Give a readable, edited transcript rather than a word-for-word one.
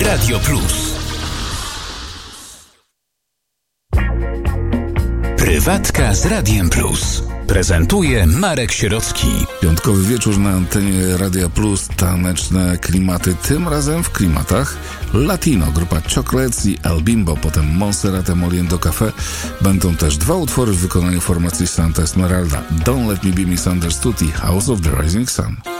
Radio Plus. Prywatka z Radiem Plus. Prezentuje Marek Sierocki. Piątkowy wieczór na antenie Radia Plus, taneczne klimaty, tym razem w klimatach latino. Grupa Chocolates i El Bimbo, potem Monserrate Moliendo Café. Będą też dwa utwory w wykonaniu formacji Santa Esmeralda, Don't Let Me Be Misunderstood i House of the Rising Sun.